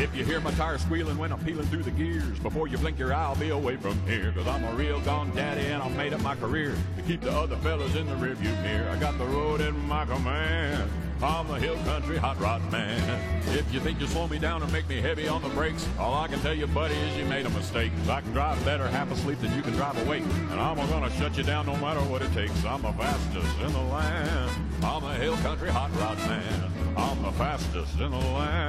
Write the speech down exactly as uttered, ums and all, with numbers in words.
If you hear my tires squealing when I'm peeling through the gears, before you blink your eye, I'll be away from here. Cause I'm a real gone daddy and I've made up my career to keep the other fellas in the rearview mirror. I got the road in my command. I'm the hill country hot rod man. If you think you slow me down and make me heavy on the brakes, all I can tell you, buddy, is you made a mistake. Cause I can drive better half asleep than you can drive awake. And I'm gonna shut you down no matter what it takes. I'm the fastest in the land. I'm the hill country hot rod man. I'm the fastest in the land.